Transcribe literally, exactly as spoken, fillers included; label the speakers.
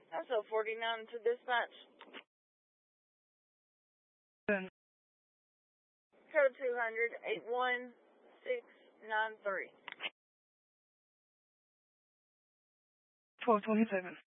Speaker 1: That's a forty-nine to dispatch.
Speaker 2: Then.
Speaker 1: Code two hundred, eight one six nine three.
Speaker 2: twelve twenty-seven.